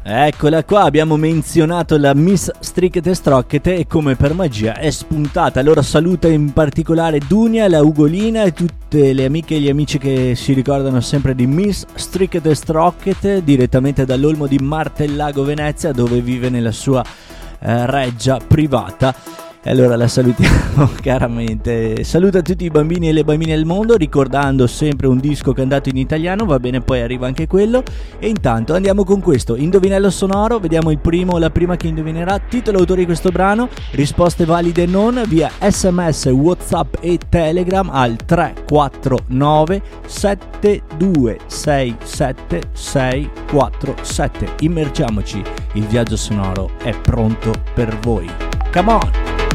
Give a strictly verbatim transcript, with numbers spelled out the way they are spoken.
Eccola qua, abbiamo menzionato la Miss Strickete Strockete e come per magia è spuntata. Allora saluta in particolare Dunia, la Ugolina e tutte le amiche e gli amici che si ricordano sempre di Miss Strickete Strockete, direttamente dall'Olmo di Martellago, Venezia, dove vive nella sua eh, reggia privata. E allora la salutiamo caramente. Saluta tutti i bambini e le bambine del mondo, ricordando sempre un disco cantato in italiano, va bene, poi arriva anche quello. E intanto andiamo con questo indovinello sonoro, vediamo il primo o la prima che indovinerà, titolo, autore di questo brano, risposte valide non via sms, whatsapp e telegram al tre quattro nove sette due sei sette sei quattro sette. Immergiamoci, il viaggio sonoro è pronto per voi. Come on!